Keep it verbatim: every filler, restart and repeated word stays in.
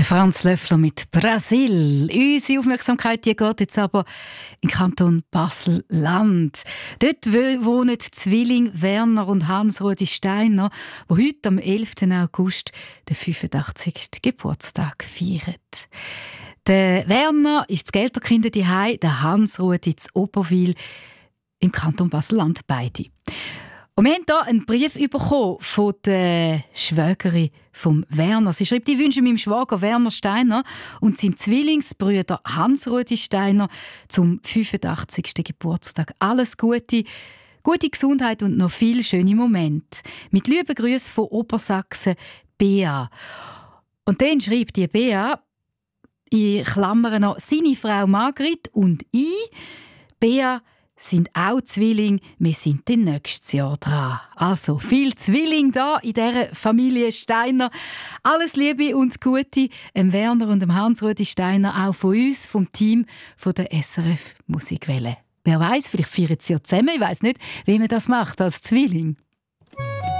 Franz Löffler mit Brasil. Unsere Aufmerksamkeit die geht jetzt aber in den Kanton Basel-Land. Dort wohnen die Zwillinge Werner und Hans-Rudi Steiner, die heute am elften August den fünfundachtzigsten Geburtstag feiern. Der Werner ist das Gelterkind daheim, der Hans-Rudi in Oberwil im Kanton Basel-Land, beide. Und wir haben hier einen Brief bekommen von der Schwägerin von Werner. Sie schreibt, ich wünsche meinem Schwager Werner Steiner und seinem Zwillingsbruder Hans-Rudi Steiner zum fünfundachtzigsten Geburtstag alles Gute, gute Gesundheit und noch viele schöne Momente. Mit lieben Grüßen von Obersachsen, Bea. Und dann schreibt die Bea, in Klammern noch, seine Frau Margrit und ich, Bea, sind auch Zwillinge. Wir sind dann nächstes Jahr dran. Also, viel Zwilling da in dieser Familie Steiner. Alles Liebe und Gute dem Werner und dem Hans-Rudi Steiner, auch von uns, vom Team von der S R F Musikwelle. Wer weiß, vielleicht feiern sie ja zusammen. Ich weiss nicht, wie man das macht als Zwilling.